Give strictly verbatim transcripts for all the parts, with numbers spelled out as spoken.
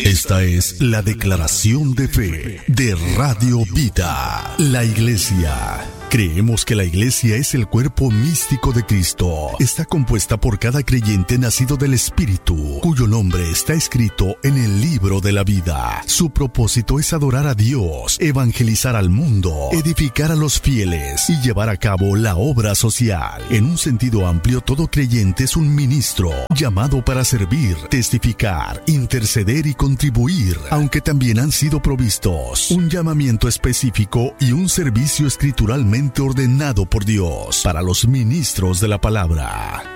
Esta es la declaración de fe de Radio Vida, la Iglesia. Creemos que la Iglesia es el cuerpo místico de Cristo. Está compuesta por cada creyente nacido del Espíritu, cuyo nombre está escrito en el libro de la vida. Su propósito es adorar a Dios, evangelizar al mundo, edificar a los fieles y llevar a cabo la obra social. En un sentido amplio, todo creyente es un ministro, llamado para servir, testificar, interceder y contribuir, aunque también han sido provistos un llamamiento específico y un servicio escrituralmente ordenado por Dios para los ministros de la palabra.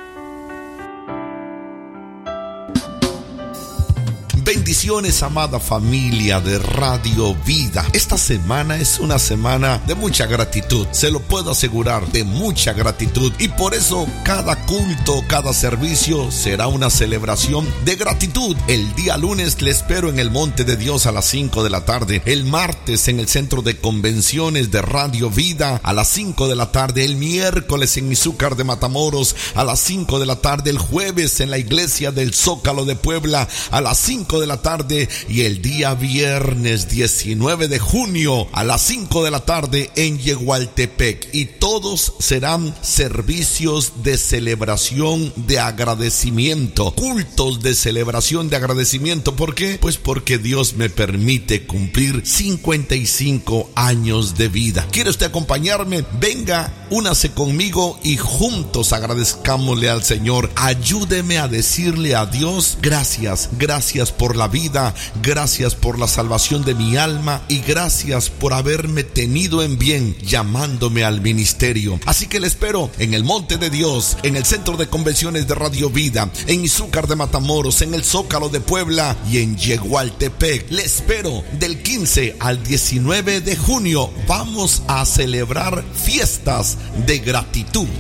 Bendiciones, amada familia de Radio Vida. Esta semana es una semana de mucha gratitud, se lo puedo asegurar, de mucha gratitud. Y por eso cada culto, cada servicio será una celebración de gratitud. El día lunes le espero en el Monte de Dios a las cinco de la tarde. El martes en el Centro de Convenciones de Radio Vida a las cinco de la tarde. El miércoles en Izúcar de Matamoros a las cinco de la tarde. El jueves en la Iglesia del Zócalo de Puebla a las cinco de la tarde, y el día viernes diecinueve de junio a las cinco de la tarde en Yegualtepec. Y todos serán servicios de celebración de agradecimiento, cultos de celebración de agradecimiento. ¿Por qué? Pues porque Dios me permite cumplir cincuenta y cinco años de vida. ¿Quiere usted acompañarme? Venga, únase conmigo y juntos agradezcámosle al Señor. Ayúdeme a decirle a Dios: gracias, gracias por la vida, gracias por la salvación de mi alma y gracias por haberme tenido en bien llamándome al ministerio. Así que le espero en el Monte de Dios, en el Centro de Convenciones de Radio Vida, en Izúcar de Matamoros, en el Zócalo de Puebla y en Yegualtepec. Le espero del quince al diecinueve de junio. Vamos a celebrar fiestas de gratitud.